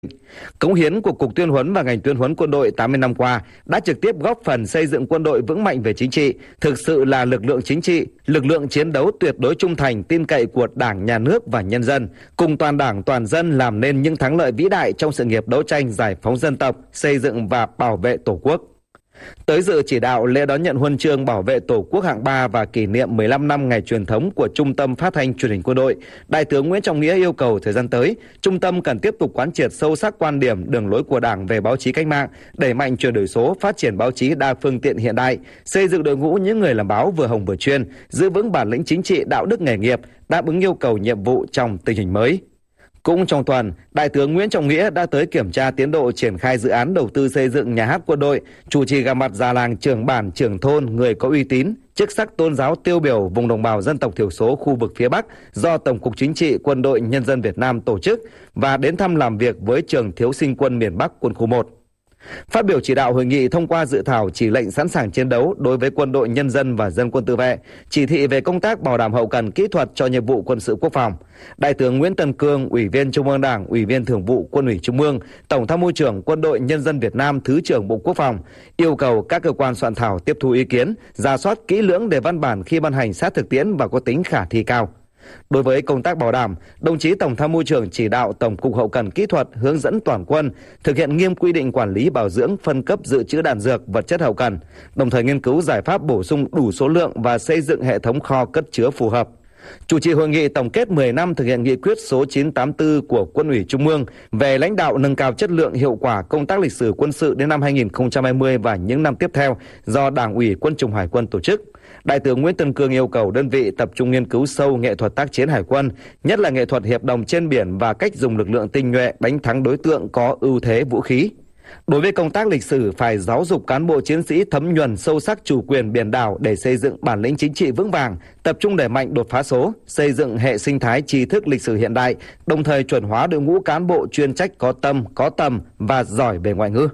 Cống hiến của Cục Tuyên huấn và ngành tuyên huấn quân đội 80 năm qua đã trực tiếp góp phần xây dựng quân đội vững mạnh về chính trị, thực sự là lực lượng chính trị, lực lượng chiến đấu tuyệt đối trung thành, tin cậy của Đảng, Nhà nước và nhân dân, cùng toàn Đảng, toàn dân làm nên những thắng lợi vĩ đại trong sự nghiệp đấu tranh giải phóng dân tộc, xây dựng và bảo vệ Tổ quốc. Tới dự chỉ đạo lễ đón nhận huân chương bảo vệ Tổ quốc hạng 3 và kỷ niệm 15 năm ngày truyền thống của Trung tâm Phát thanh Truyền hình Quân đội, Đại tướng Nguyễn Trọng Nghĩa yêu cầu thời gian tới, Trung tâm cần tiếp tục quán triệt sâu sắc quan điểm, đường lối của Đảng về báo chí cách mạng, đẩy mạnh chuyển đổi số, phát triển báo chí đa phương tiện hiện đại, xây dựng đội ngũ những người làm báo vừa hồng vừa chuyên, giữ vững bản lĩnh chính trị, đạo đức nghề nghiệp, đáp ứng yêu cầu nhiệm vụ trong tình hình mới. Cũng trong tuần, Đại tướng Nguyễn Trọng Nghĩa đã tới kiểm tra tiến độ triển khai dự án đầu tư xây dựng nhà hát quân đội, chủ trì gặp mặt già làng, trưởng bản, trưởng thôn, người có uy tín, chức sắc tôn giáo tiêu biểu vùng đồng bào dân tộc thiểu số khu vực phía Bắc do Tổng cục Chính trị Quân đội Nhân dân Việt Nam tổ chức và đến thăm làm việc với trường thiếu sinh quân miền Bắc quân khu 1. Phát biểu chỉ đạo hội nghị thông qua dự thảo chỉ lệnh sẵn sàng chiến đấu đối với quân đội nhân dân và dân quân tự vệ, chỉ thị về công tác bảo đảm hậu cần kỹ thuật cho nhiệm vụ quân sự quốc phòng. Đại tướng Nguyễn Tân Cương, Ủy viên Trung ương Đảng, Ủy viên Thường vụ Quân ủy Trung ương, Tổng tham mưu trưởng Quân đội Nhân dân Việt Nam, Thứ trưởng Bộ Quốc phòng yêu cầu các cơ quan soạn thảo tiếp thu ý kiến, rà soát kỹ lưỡng để văn bản khi ban hành sát thực tiễn và có tính khả thi cao. Đối với công tác bảo đảm, đồng chí Tổng tham mưu trưởng chỉ đạo Tổng cục Hậu cần Kỹ thuật hướng dẫn toàn quân thực hiện nghiêm quy định quản lý bảo dưỡng, phân cấp dự trữ đạn dược, vật chất hậu cần, đồng thời nghiên cứu giải pháp bổ sung đủ số lượng và xây dựng hệ thống kho cất chứa phù hợp. Chủ trì hội nghị tổng kết 10 năm thực hiện nghị quyết số 984 của Quân ủy Trung ương về lãnh đạo nâng cao chất lượng hiệu quả công tác lịch sử quân sự đến năm 2020 và những năm tiếp theo do Đảng ủy Quân chủng Hải quân tổ chức. Đại tướng Nguyễn Tân Cương yêu cầu đơn vị tập trung nghiên cứu sâu nghệ thuật tác chiến hải quân, nhất là nghệ thuật hiệp đồng trên biển và cách dùng lực lượng tinh nhuệ đánh thắng đối tượng có ưu thế vũ khí. Đối với công tác lịch sử, phải giáo dục cán bộ chiến sĩ thấm nhuần sâu sắc chủ quyền biển đảo để xây dựng bản lĩnh chính trị vững vàng, tập trung đẩy mạnh đột phá số, xây dựng hệ sinh thái tri thức lịch sử hiện đại, đồng thời chuẩn hóa đội ngũ cán bộ chuyên trách có tâm, có tầm và giỏi về ngoại ngữ.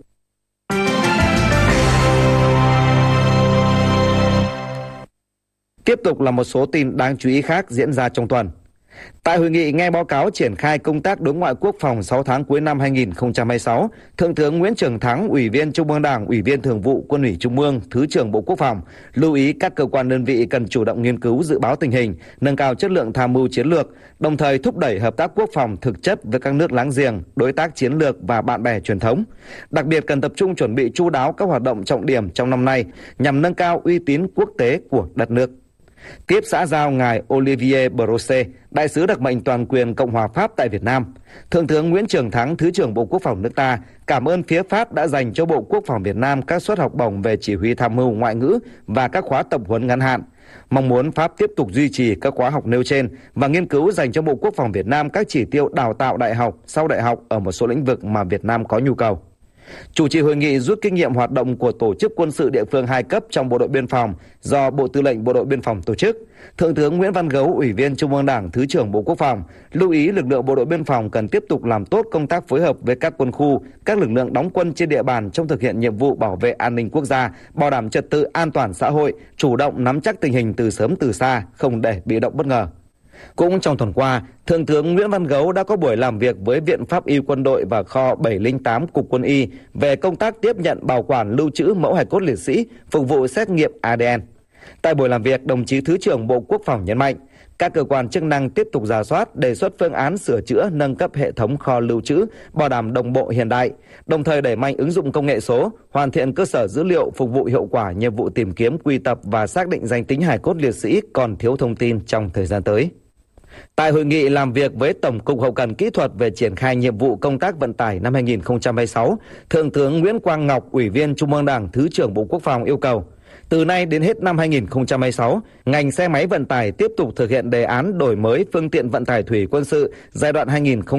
Tiếp tục là một số tin đáng chú ý khác diễn ra trong tuần. Tại hội nghị nghe báo cáo triển khai công tác đối ngoại quốc phòng 6 tháng cuối năm 2026, Thượng tướng Nguyễn Trường Thắng, Ủy viên Trung ương Đảng, Ủy viên Thường vụ Quân ủy Trung ương, Thứ trưởng Bộ Quốc phòng, lưu ý các cơ quan đơn vị cần chủ động nghiên cứu dự báo tình hình, nâng cao chất lượng tham mưu chiến lược, đồng thời thúc đẩy hợp tác quốc phòng thực chất với các nước láng giềng, đối tác chiến lược và bạn bè truyền thống. Đặc biệt cần tập trung chuẩn bị chu đáo các hoạt động trọng điểm trong năm nay nhằm nâng cao uy tín quốc tế của đất nước. Tiếp xã giao ngài Olivier Brosset, đại sứ đặc mệnh toàn quyền Cộng hòa Pháp tại Việt Nam, Thượng tướng Nguyễn Trường Thắng, Thứ trưởng Bộ Quốc phòng nước ta, cảm ơn phía Pháp đã dành cho Bộ Quốc phòng Việt Nam các suất học bổng về chỉ huy tham mưu ngoại ngữ và các khóa tập huấn ngắn hạn. Mong muốn Pháp tiếp tục duy trì các khóa học nêu trên và nghiên cứu dành cho Bộ Quốc phòng Việt Nam các chỉ tiêu đào tạo đại học, sau đại học ở một số lĩnh vực mà Việt Nam có nhu cầu. Chủ trì hội nghị rút kinh nghiệm hoạt động của tổ chức quân sự địa phương 2 cấp trong Bộ đội Biên phòng do Bộ Tư lệnh Bộ đội Biên phòng tổ chức. Thượng tướng Nguyễn Văn Gấu, Ủy viên Trung ương Đảng, Thứ trưởng Bộ Quốc phòng, lưu ý lực lượng Bộ đội Biên phòng cần tiếp tục làm tốt công tác phối hợp với các quân khu, các lực lượng đóng quân trên địa bàn trong thực hiện nhiệm vụ bảo vệ an ninh quốc gia, bảo đảm trật tự an toàn xã hội, chủ động nắm chắc tình hình từ sớm từ xa, không để bị động bất ngờ. Cũng trong tuần qua, Thượng tướng Nguyễn Văn Gấu đã có buổi làm việc với Viện Pháp y Quân đội và kho 708 Cục Quân y về công tác tiếp nhận, bảo quản, lưu trữ mẫu hài cốt liệt sĩ phục vụ xét nghiệm ADN. Tại buổi làm việc, đồng chí Thứ trưởng Bộ Quốc phòng nhấn mạnh, các cơ quan chức năng tiếp tục rà soát, đề xuất phương án sửa chữa, nâng cấp hệ thống kho lưu trữ, bảo đảm đồng bộ hiện đại, đồng thời đẩy mạnh ứng dụng công nghệ số, hoàn thiện cơ sở dữ liệu phục vụ hiệu quả nhiệm vụ tìm kiếm, quy tập và xác định danh tính hài cốt liệt sĩ còn thiếu thông tin trong thời gian tới. Tại hội nghị làm việc với Tổng cục Hậu cần Kỹ thuật về triển khai nhiệm vụ công tác vận tải năm 2026, Thượng tướng Nguyễn Quang Ngọc, Ủy viên Trung ương Đảng, Thứ trưởng Bộ Quốc phòng yêu cầu, từ nay đến hết năm 2026, ngành xe máy vận tải tiếp tục thực hiện đề án đổi mới phương tiện vận tải thủy quân sự giai đoạn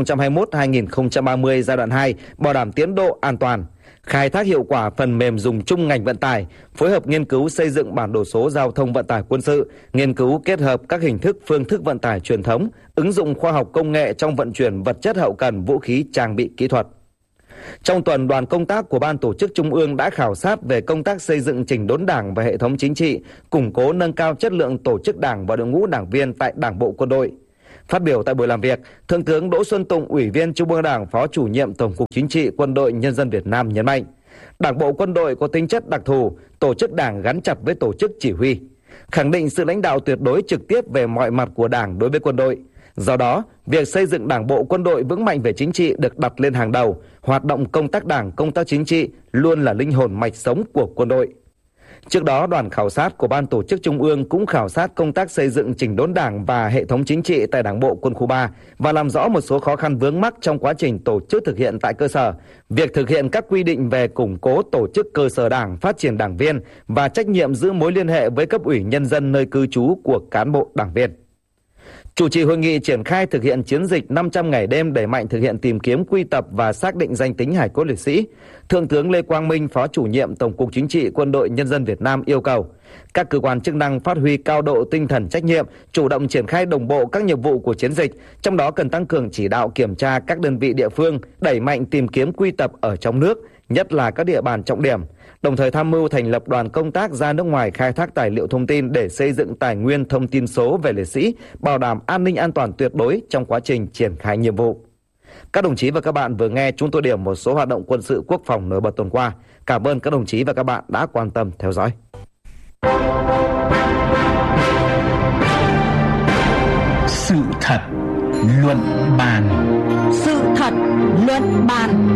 2021-2030 giai đoạn 2, bảo đảm tiến độ an toàn, khai thác hiệu quả phần mềm dùng chung ngành vận tải, phối hợp nghiên cứu xây dựng bản đồ số giao thông vận tải quân sự, nghiên cứu kết hợp các hình thức phương thức vận tải truyền thống, ứng dụng khoa học công nghệ trong vận chuyển vật chất hậu cần, vũ khí, trang bị kỹ thuật. Trong tuần, đoàn công tác của Ban Tổ chức Trung ương đã khảo sát về công tác xây dựng chỉnh đốn Đảng và hệ thống chính trị, củng cố nâng cao chất lượng tổ chức Đảng và đội ngũ đảng viên tại Đảng bộ quân đội. Phát biểu tại buổi làm việc, Thượng tướng Đỗ Xuân Tùng, Ủy viên Trung ương Đảng, Phó Chủ nhiệm Tổng cục Chính trị Quân đội Nhân dân Việt Nam nhấn mạnh, Đảng bộ quân đội có tính chất đặc thù, tổ chức Đảng gắn chặt với tổ chức chỉ huy, khẳng định sự lãnh đạo tuyệt đối trực tiếp về mọi mặt của Đảng đối với quân đội. Do đó, việc xây dựng Đảng bộ quân đội vững mạnh về chính trị được đặt lên hàng đầu, hoạt động công tác Đảng, công tác chính trị luôn là linh hồn mạch sống của quân đội. Trước đó, đoàn khảo sát của Ban Tổ chức Trung ương cũng khảo sát công tác xây dựng chỉnh đốn Đảng và hệ thống chính trị tại Đảng bộ Quân khu 3 và làm rõ một số khó khăn vướng mắc trong quá trình tổ chức thực hiện tại cơ sở, việc thực hiện các quy định về củng cố tổ chức cơ sở Đảng, phát triển đảng viên và trách nhiệm giữ mối liên hệ với cấp ủy nhân dân nơi cư trú của cán bộ đảng viên. Chủ trì hội nghị triển khai thực hiện chiến dịch 500 ngày đêm đẩy mạnh thực hiện tìm kiếm, quy tập và xác định danh tính hài cốt liệt sĩ, Thượng tướng Lê Quang Minh, Phó Chủ nhiệm Tổng cục Chính trị Quân đội Nhân dân Việt Nam yêu cầu các cơ quan chức năng phát huy cao độ tinh thần trách nhiệm, chủ động triển khai đồng bộ các nhiệm vụ của chiến dịch, trong đó cần tăng cường chỉ đạo kiểm tra các đơn vị địa phương, đẩy mạnh tìm kiếm quy tập ở trong nước, nhất là các địa bàn trọng điểm, đồng thời tham mưu thành lập đoàn công tác ra nước ngoài khai thác tài liệu thông tin để xây dựng tài nguyên thông tin số về liệt sĩ, bảo đảm an ninh an toàn tuyệt đối trong quá trình triển khai nhiệm vụ. Các đồng chí và các bạn vừa nghe chúng tôi điểm một số hoạt động quân sự quốc phòng nổi bật tuần qua. Cảm ơn các đồng chí và các bạn đã quan tâm theo dõi. Sự thật luận bàn. Sự thật luận bàn.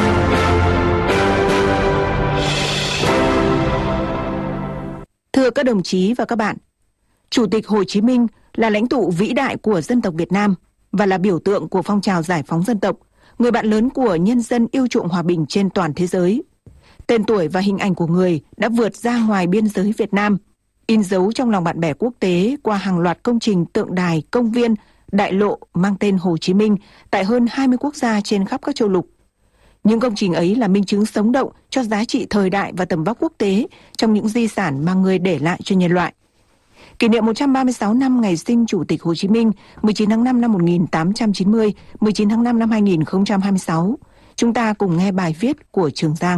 Thưa các đồng chí và các bạn, Chủ tịch Hồ Chí Minh là lãnh tụ vĩ đại của dân tộc Việt Nam và là biểu tượng của phong trào giải phóng dân tộc, người bạn lớn của nhân dân yêu chuộng hòa bình trên toàn thế giới. Tên tuổi và hình ảnh của người đã vượt ra ngoài biên giới Việt Nam, in dấu trong lòng bạn bè quốc tế qua hàng loạt công trình tượng đài, công viên, đại lộ mang tên Hồ Chí Minh tại hơn 20 quốc gia trên khắp các châu lục. Những công trình ấy là minh chứng sống động cho giá trị thời đại và tầm vóc quốc tế trong những di sản mà người để lại cho nhân loại. Kỷ niệm 136 năm ngày sinh Chủ tịch Hồ Chí Minh, 19 tháng 5 năm 1890, 19 tháng 5 năm 2026, chúng ta cùng nghe bài viết của Trường Giang.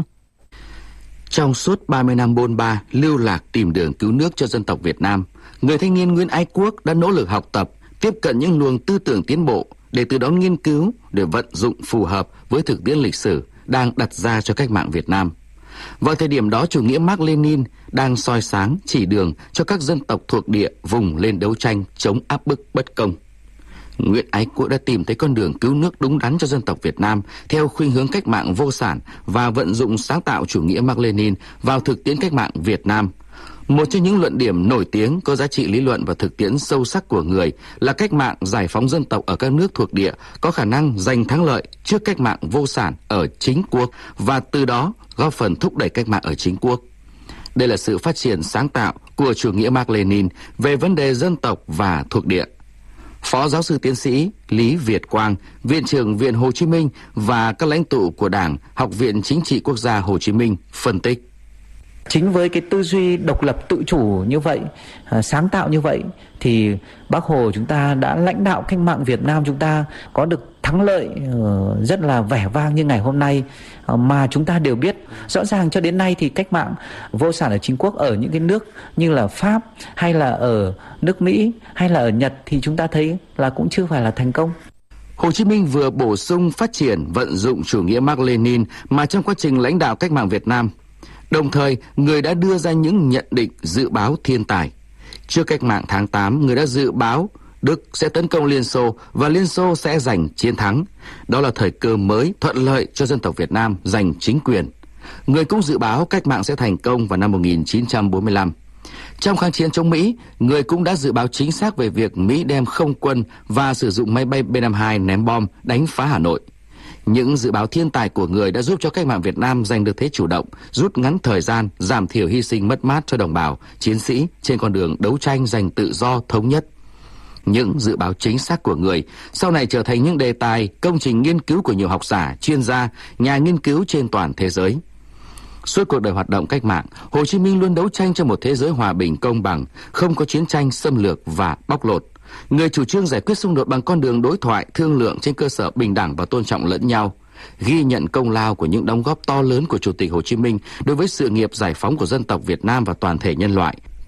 Trong suốt 30 năm bôn ba, lưu lạc tìm đường cứu nước cho dân tộc Việt Nam, người thanh niên Nguyễn Ái Quốc đã nỗ lực học tập, tiếp cận những luồng tư tưởng tiến bộ để từ đó nghiên cứu, để vận dụng phù hợp với thực tiễn lịch sử đang đặt ra cho cách mạng Việt Nam. Vào thời điểm đó, chủ nghĩa Mác Lênin đang soi sáng, chỉ đường cho các dân tộc thuộc địa vùng lên đấu tranh chống áp bức bất công. Nguyễn Ái Quốc đã tìm thấy con đường cứu nước đúng đắn cho dân tộc Việt Nam theo khuynh hướng cách mạng vô sản và vận dụng sáng tạo chủ nghĩa Mác Lênin vào thực tiễn cách mạng Việt Nam. Một trong những luận điểm nổi tiếng có giá trị lý luận và thực tiễn sâu sắc của người là cách mạng giải phóng dân tộc ở các nước thuộc địa có khả năng giành thắng lợi trước cách mạng vô sản ở chính quốc và từ đó góp phần thúc đẩy cách mạng ở chính quốc. Đây là sự phát triển sáng tạo của chủ nghĩa Mác Lênin về vấn đề dân tộc và thuộc địa. Phó giáo sư tiến sĩ Lý Việt Quang, Viện trưởng Viện Hồ Chí Minh và các lãnh tụ của Đảng, Học viện Chính trị Quốc gia Hồ Chí Minh phân tích. Chính với cái tư duy độc lập tự chủ như vậy, sáng tạo như vậy thì Bác Hồ chúng ta đã lãnh đạo cách mạng Việt Nam chúng ta có được thắng lợi rất là vẻ vang như ngày hôm nay, mà chúng ta đều biết rõ ràng cho đến nay thì cách mạng vô sản ở chính quốc ở những cái nước như là Pháp hay là ở nước Mỹ hay là ở Nhật thì chúng ta thấy là cũng chưa phải là thành công. Hồ Chí Minh vừa bổ sung phát triển vận dụng chủ nghĩa Mác Lênin mà trong quá trình lãnh đạo cách mạng Việt Nam. Đồng thời, người đã đưa ra những nhận định dự báo thiên tài. Trước cách mạng tháng 8, người đã dự báo Đức sẽ tấn công Liên Xô và Liên Xô sẽ giành chiến thắng. Đó là thời cơ mới thuận lợi cho dân tộc Việt Nam giành chính quyền. Người cũng dự báo cách mạng sẽ thành công vào năm 1945. Trong kháng chiến chống Mỹ, người cũng đã dự báo chính xác về việc Mỹ đem không quân và sử dụng máy bay B-52 ném bom đánh phá Hà Nội. Những dự báo thiên tài của người đã giúp cho cách mạng Việt Nam giành được thế chủ động, rút ngắn thời gian, giảm thiểu hy sinh mất mát cho đồng bào, chiến sĩ trên con đường đấu tranh giành tự do thống nhất. Những dự báo chính xác của người sau này trở thành những đề tài, công trình nghiên cứu của nhiều học giả, chuyên gia, nhà nghiên cứu trên toàn thế giới. Suốt cuộc đời hoạt động cách mạng, Hồ Chí Minh luôn đấu tranh cho một thế giới hòa bình công bằng, không có chiến tranh xâm lược và bóc lột. Người chủ trương giải quyết xung đột bằng con đường đối thoại, thương lượng trên cơ sở bình đẳng và tôn trọng lẫn nhau. Ghi nhận công lao của những đóng góp to lớn của Chủ tịch Hồ Chí Minh đối với sự nghiệp giải phóng của dân tộc Việt Nam và toàn thể nhân loại.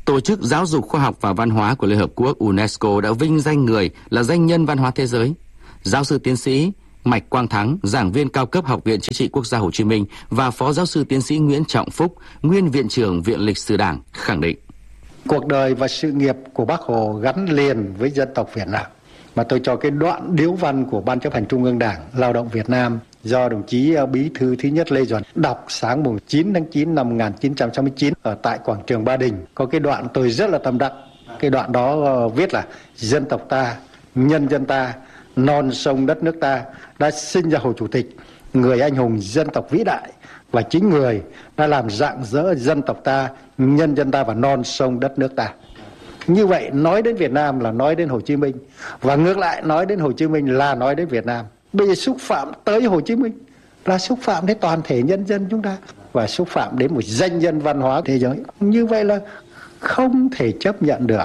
Tổ chức Giáo dục Khoa học và Văn hóa của Liên Hợp Quốc UNESCO đã vinh danh người là danh nhân văn hóa thế giới. Giáo sư tiến sĩ Mạch Quang Thắng, giảng viên cao cấp Học viện Chính trị Quốc gia Hồ Chí Minh và Phó giáo sư tiến sĩ Nguyễn Trọng Phúc, nguyên Viện trưởng Viện Lịch sử Đảng khẳng định. Cuộc đời và sự nghiệp của Bác Hồ gắn liền với dân tộc Việt Nam. Mà tôi cho cái đoạn điếu văn của Ban Chấp hành Trung ương Đảng Lao động Việt Nam do đồng chí Bí thư thứ nhất Lê Duẩn đọc sáng mùng 9 tháng 9 năm 1969 ở tại quảng trường Ba Đình. Có cái đoạn tôi rất là tâm đắc. Cái đoạn đó viết là: dân tộc ta, nhân dân ta, non sông đất nước ta đã sinh ra Hồ Chủ tịch, người anh hùng dân tộc vĩ đại, và chính người đã làm rạng rỡ dân tộc ta, nhân dân ta và non sông đất nước ta. Như vậy nói đến Việt Nam là nói đến Hồ Chí Minh, và ngược lại nói đến Hồ Chí Minh là nói đến Việt Nam. Bây giờ xúc phạm tới Hồ Chí Minh là xúc phạm đến toàn thể nhân dân chúng ta, và xúc phạm đến một danh nhân văn hóa thế giới. Như vậy là không thể chấp nhận được.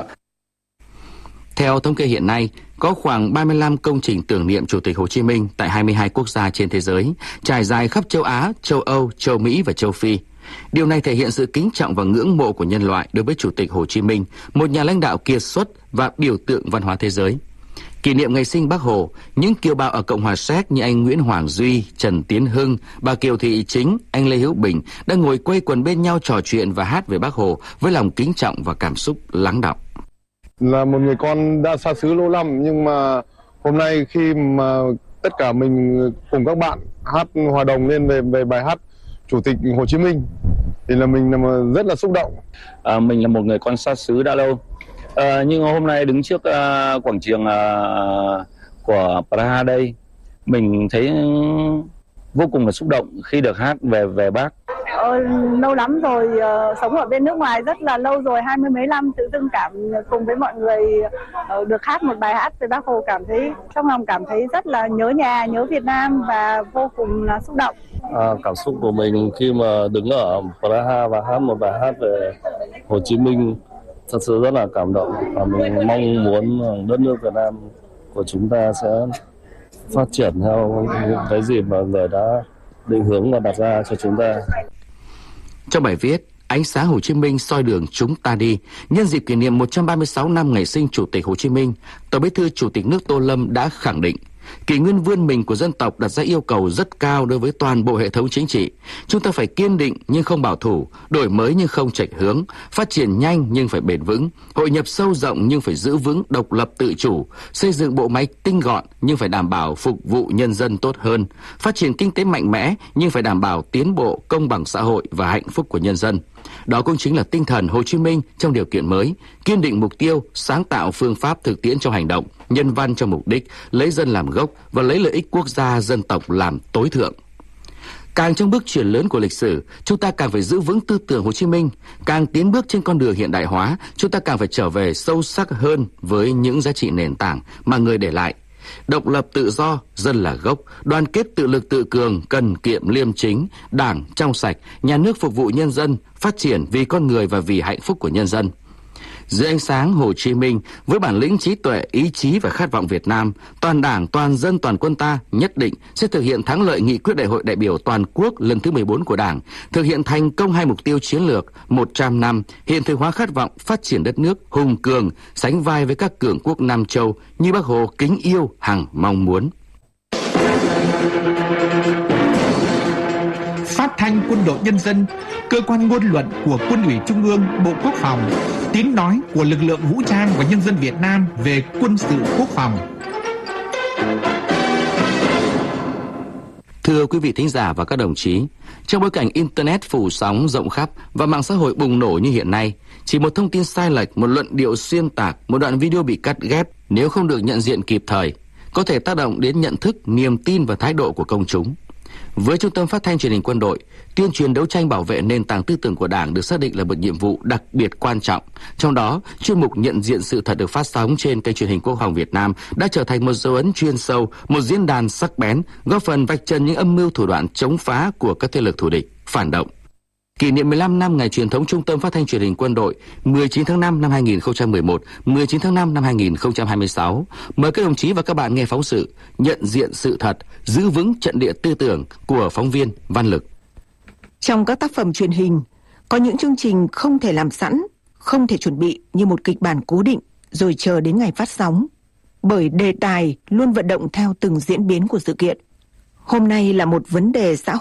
Theo thống kê hiện nay, có khoảng 35 công trình tưởng niệm Chủ tịch Hồ Chí Minh tại 22 quốc gia trên thế giới, trải dài khắp châu Á, châu Âu, châu Mỹ và châu Phi. Điều này thể hiện sự kính trọng và ngưỡng mộ của nhân loại đối với Chủ tịch Hồ Chí Minh, một nhà lãnh đạo kiệt xuất và biểu tượng văn hóa thế giới. Kỷ niệm ngày sinh Bác Hồ, những kiều bào ở Cộng hòa Séc như anh Nguyễn Hoàng Duy, Trần Tiến Hưng, bà Kiều Thị Chính, anh Lê Hữu Bình đã ngồi quây quần bên nhau trò chuyện và hát về Bác Hồ với lòng kính trọng và cảm xúc lắng đọng. Là một người con đã xa xứ lâu năm, nhưng mà hôm nay khi mà tất cả mình cùng các bạn hát hòa đồng lên về bài hát Chủ tịch Hồ Chí Minh thì là mình rất là xúc động. Mình là một người con xa xứ đã lâu, nhưng hôm nay đứng trước quảng trường của Praha đây, mình thấy vô cùng là xúc động khi được hát về Bác. Lâu lắm rồi, sống ở bên nước ngoài rất là lâu rồi, 20 mấy năm, tự dưng cùng với mọi người được hát một bài hát về Bác Hồ, cảm thấy trong lòng cảm thấy rất là nhớ nhà, nhớ Việt Nam và vô cùng là xúc động. Cảm xúc của mình khi mà đứng ở Praha và hát một bài hát về Hồ Chí Minh thật sự rất là cảm động, và mình mong muốn đất nước Việt Nam của chúng ta sẽ phát triển theo những cái gì mà người đã định hướng và đặt ra cho chúng ta. Trong bài viết Ánh sáng Hồ Chí Minh soi đường chúng ta đi, nhân dịp kỷ niệm 136 năm ngày sinh Chủ tịch Hồ Chí Minh, Tổng Bí thư Chủ tịch nước Tô Lâm đã khẳng định kỷ nguyên vươn mình của dân tộc đặt ra yêu cầu rất cao đối với toàn bộ hệ thống chính trị. Chúng ta phải kiên định nhưng không bảo thủ, đổi mới nhưng không chệch hướng, phát triển nhanh nhưng phải bền vững, hội nhập sâu rộng nhưng phải giữ vững độc lập tự chủ, xây dựng bộ máy tinh gọn nhưng phải đảm bảo phục vụ nhân dân tốt hơn, phát triển kinh tế mạnh mẽ nhưng phải đảm bảo tiến bộ, công bằng xã hội và hạnh phúc của nhân dân. Đó cũng chính là tinh thần Hồ Chí Minh trong điều kiện mới, kiên định mục tiêu, sáng tạo phương pháp thực tiễn trong hành động, nhân văn trong mục đích, lấy dân làm gốc và lấy lợi ích quốc gia dân tộc làm tối thượng. Càng trong bước chuyển lớn của lịch sử, chúng ta càng phải giữ vững tư tưởng Hồ Chí Minh. Càng tiến bước trên con đường hiện đại hóa, chúng ta càng phải trở về sâu sắc hơn với những giá trị nền tảng mà người để lại. Độc lập tự do, dân là gốc, đoàn kết tự lực tự cường, cần kiệm liêm chính, đảng trong sạch, nhà nước phục vụ nhân dân, phát triển vì con người và vì hạnh phúc của nhân dân. Dưới ánh sáng Hồ Chí Minh, với bản lĩnh trí tuệ, ý chí và khát vọng Việt Nam, toàn Đảng, toàn dân, toàn quân ta nhất định sẽ thực hiện thắng lợi nghị quyết Đại hội đại biểu toàn quốc lần thứ 14 của Đảng, thực hiện thành công 2 mục tiêu chiến lược 100 năm, hiện thực hóa khát vọng phát triển đất nước hùng cường, sánh vai với các cường quốc Nam Châu như Bác Hồ kính yêu hằng mong muốn. Phát thanh Quân đội Nhân dân, cơ quan ngôn luận của Quân ủy Trung ương, Bộ Quốc phòng, tiếng nói của lực lượng vũ trang và nhân dân Việt Nam về quân sự quốc phòng. Thưa quý vị thính giả và các đồng chí, trong bối cảnh Internet phủ sóng rộng khắp và mạng xã hội bùng nổ như hiện nay, chỉ một thông tin sai lệch, một luận điệu xuyên tạc, một đoạn video bị cắt ghép nếu không được nhận diện kịp thời, có thể tác động đến nhận thức, niềm tin và thái độ của công chúng. Với Trung tâm Phát thanh Truyền hình Quân đội, tuyên truyền đấu tranh bảo vệ nền tảng tư tưởng của Đảng được xác định là một nhiệm vụ đặc biệt quan trọng. Trong đó, chuyên mục nhận diện sự thật được phát sóng trên kênh truyền hình Quốc phòng Việt Nam đã trở thành một dấu ấn chuyên sâu, một diễn đàn sắc bén, góp phần vạch trần những âm mưu thủ đoạn chống phá của các thế lực thù địch, phản động. Kỷ niệm 15 năm ngày truyền thống Trung tâm Phát thanh Truyền hình Quân đội 19 tháng 5 năm 2011, 19 tháng 5 năm 2026. Mời các đồng chí và các bạn nghe phóng sự Nhận diện sự thật, giữ vững trận địa tư tưởng của phóng viên Văn Lực. Trong các tác phẩm truyền hình, có những chương trình không thể làm sẵn, không thể chuẩn bị như một kịch bản cố định rồi chờ đến ngày phát sóng, bởi đề tài luôn vận động theo từng diễn biến của sự kiện. Hôm nay là một vấn đề xã